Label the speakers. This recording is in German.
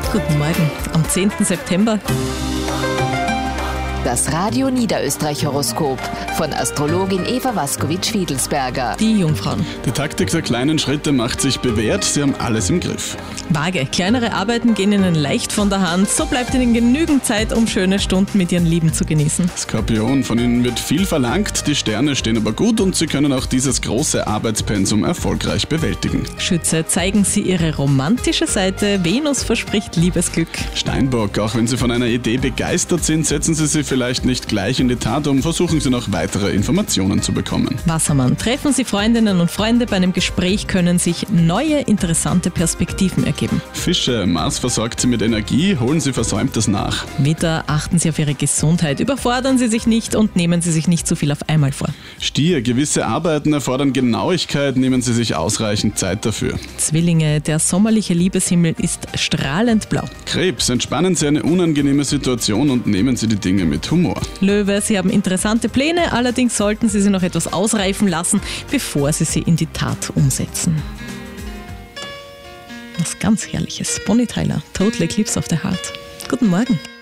Speaker 1: Guten Morgen, am 10. September.
Speaker 2: Das Radio Niederösterreich-Horoskop von Astrologin Eva Waskowitsch-Fiedelsberger.
Speaker 1: Die Jungfrauen.
Speaker 3: Die Taktik der kleinen Schritte macht sich bewährt, sie haben alles im Griff.
Speaker 1: Waage. Kleinere Arbeiten gehen Ihnen leicht von der Hand. So bleibt Ihnen genügend Zeit, um schöne Stunden mit Ihren Lieben zu genießen.
Speaker 3: Skorpion, von Ihnen wird viel verlangt, die Sterne stehen aber gut und Sie können auch dieses große Arbeitspensum erfolgreich bewältigen.
Speaker 1: Schütze. Zeigen Sie Ihre romantische Seite. Venus verspricht Liebesglück.
Speaker 3: Steinbock, auch wenn Sie von einer Idee begeistert sind, setzen Sie sie vielleicht nicht gleich in die Tat um, versuchen Sie noch weitere Informationen zu bekommen.
Speaker 1: Wassermann. Treffen Sie Freundinnen und Freunde. Bei einem Gespräch können sich neue, interessante Perspektiven ergeben.
Speaker 3: Fische, Mars versorgt Sie mit Energie, holen Sie Versäumtes nach.
Speaker 1: Widder. Achten Sie auf Ihre Gesundheit. Überfordern Sie sich nicht und nehmen Sie sich nicht zu viel auf einmal vor.
Speaker 3: Stier, gewisse Arbeiten erfordern Genauigkeit, nehmen Sie sich ausreichend Zeit dafür.
Speaker 1: Zwillinge. Der sommerliche Liebeshimmel ist strahlend blau.
Speaker 3: Krebs, entspannen Sie eine unangenehme Situation und nehmen Sie die Dinge mit Humor.
Speaker 1: Löwe. Sie haben interessante Pläne, allerdings sollten Sie sie noch etwas ausreifen lassen, bevor Sie sie in die Tat umsetzen. Was ganz Herrliches. Bonnie Tyler, Total Eclipse of the Heart. Guten Morgen.